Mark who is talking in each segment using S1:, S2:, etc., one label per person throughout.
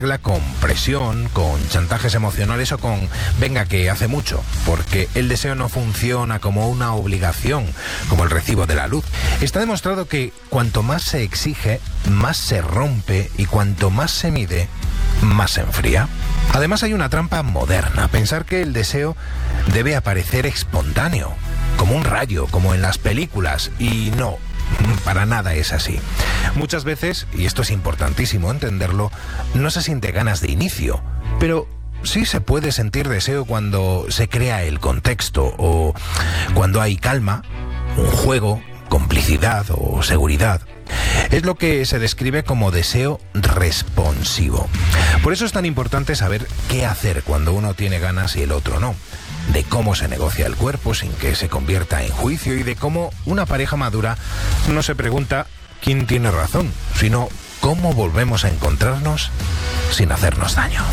S1: con presión, con chantajes emocionales o con venga que hace mucho, porque el deseo no funciona como una obligación, como el recibo de la luz. Está demostrado que cuanto más se exige, más se rompe, y cuanto más se mide, más se enfría. Además hay una trampa moderna, pensar que el deseo debe aparecer espontáneo, como un rayo, como en las películas, y no, para nada es así. Muchas veces, y esto es importantísimo entenderlo, no se siente ganas de inicio, pero sí se puede sentir deseo cuando se crea el contexto o cuando hay calma, un juego, complicidad o seguridad. Es lo que se describe como deseo responsivo. Por eso es tan importante saber qué hacer cuando uno tiene ganas y el otro no. De cómo se negocia el cuerpo sin que se convierta en juicio, y de cómo una pareja madura no se pregunta quién tiene razón, sino cómo volvemos a encontrarnos sin hacernos daño.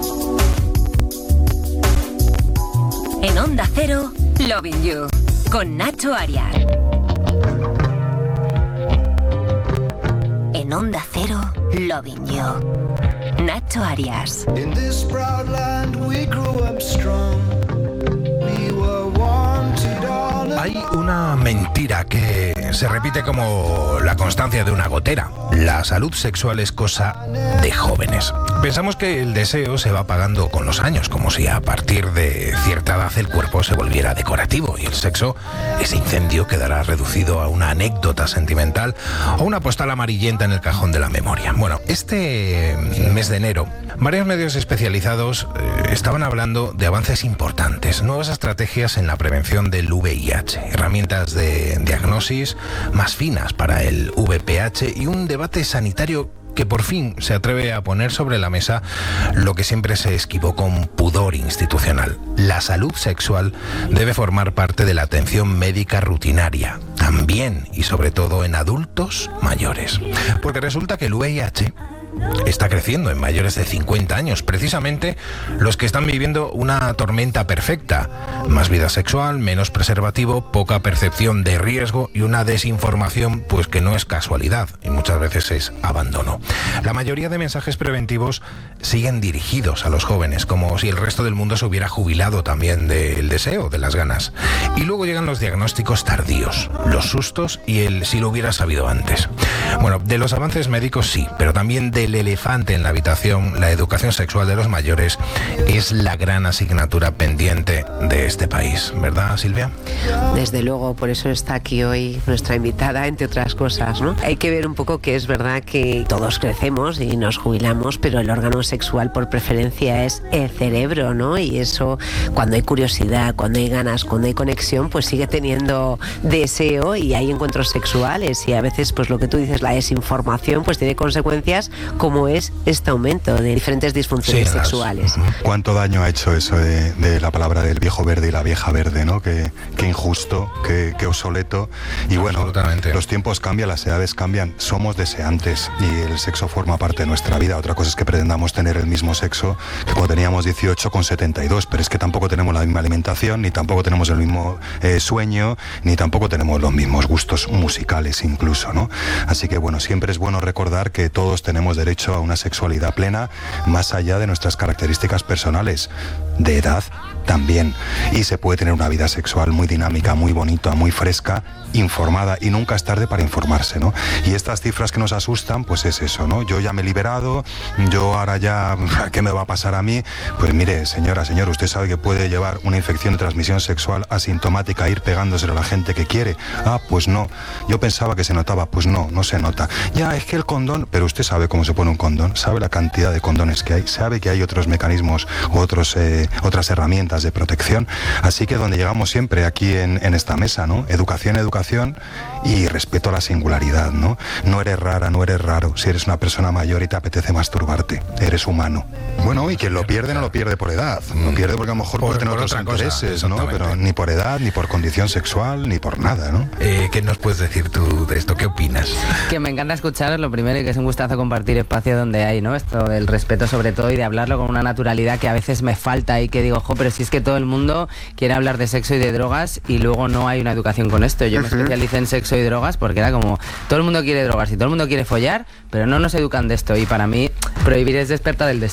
S2: En Onda Cero, Loving You, con Nacho Arias. En Onda Cero, Loving You, Nacho Arias.
S3: In this proud land we grew up strong. We were wanted all along.
S1: Hay una mentira que se repite como la constancia de una gotera. La salud sexual es cosa de jóvenes. Pensamos que el deseo se va apagando con los años, como si a partir de cierta edad el cuerpo se volviera decorativo y el sexo, ese incendio, quedará reducido a una anécdota sentimental o una postal amarillenta en el cajón de la memoria. Bueno, este mes de enero, varios medios especializados estaban hablando de avances importantes, nuevas estrategias en la prevención del VIH, herramientas de diagnosis más finas para el VPH y un debate sanitario que por fin se atreve a poner sobre la mesa lo que siempre se esquivó con pudor institucional. La salud sexual debe formar parte de la atención médica rutinaria, también y sobre todo en adultos mayores. Porque resulta que el VIH está creciendo en mayores de 50 años, precisamente los que están viviendo una tormenta perfecta: más vida sexual, menos preservativo, poca percepción de riesgo y una desinformación pues que no es casualidad y muchas veces es abandono. La mayoría de mensajes preventivos siguen dirigidos a los jóvenes, como si el resto del mundo se hubiera jubilado también del deseo, de las ganas. Y luego llegan los diagnósticos tardíos, los sustos y el si lo hubiera sabido antes. Bueno, de los avances médicos sí, pero también del elefante en la habitación, la educación sexual de los mayores es la gran asignatura pendiente de este país, ¿verdad, Silvia?
S4: Desde luego, por eso está aquí hoy nuestra invitada, entre otras cosas, ¿no? Hay que ver un poco que es verdad que todos crecemos y nos jubilamos, pero el órgano sexual por preferencia es el cerebro, ¿no? Y eso, cuando hay curiosidad, cuando hay ganas, cuando hay conexión, pues sigue teniendo deseo y hay encuentros sexuales, y a veces, pues lo que tú dices, la desinformación, pues tiene consecuencias como es este aumento de diferentes disfunciones sexuales.
S5: ¿Cuánto daño ha hecho eso de la palabra del viejo verde y la vieja verde, ¿no? Qué injusto, qué obsoleto. Y bueno, los tiempos cambian, las edades cambian, somos deseantes y el sexo forma parte de nuestra vida. Otra cosa es que pretendamos tener el mismo sexo que cuando teníamos 18 con 72, pero es que tampoco tenemos la misma alimentación, ni tampoco tenemos el mismo sueño, ni tampoco tenemos los mismos gustos musicales incluso, ¿no? Así que bueno, siempre es bueno recordar que todos tenemos derecho a una sexualidad plena, más allá de nuestras características personales, de edad también, y se puede tener una vida sexual muy dinámica, muy bonita, muy fresca, informada, y nunca es tarde para informarse, ¿no? Y estas cifras que nos asustan, pues es eso, ¿no? Yo ya me he liberado, yo ahora ya, ¿qué me va a pasar a mí? Pues mire, señora, señor, usted sabe que puede llevar una infección de transmisión sexual asintomática, ir pegándoselo a la gente que quiere. Ah, pues no, yo pensaba que se notaba, pues no, no se nota. Ya, es que el condón, pero usted sabe cómo se pone un condón, sabe la cantidad de condones que hay, sabe que hay otros mecanismos u otras herramientas de protección. Así que donde llegamos siempre aquí en esta mesa, ¿no? Educación y respeto a la singularidad, ¿no? No eres rara, no eres raro. Si eres una persona mayor y te apetece masturbarte, eres humano. Bueno, y quien lo pierde no lo pierde por edad, lo pierde porque a lo mejor puede tener otros intereses, ¿no? Pero ni por edad, ni por condición sexual, ni por nada, ¿no?
S1: ¿Qué nos puedes decir tú de esto? ¿Qué opinas?
S6: Que me encanta escucharos, lo primero, y que es un gustazo compartir espacio donde hay, ¿no? Esto del respeto sobre todo y de hablarlo con una naturalidad que a veces me falta y que digo, pero si es que todo el mundo quiere hablar de sexo y de drogas y luego no hay una educación con esto. Yo me especialicé en sexo y drogas porque era como, todo el mundo quiere drogas y todo el mundo quiere follar, pero no nos educan de esto, y para mí prohibir es despertar el deseo.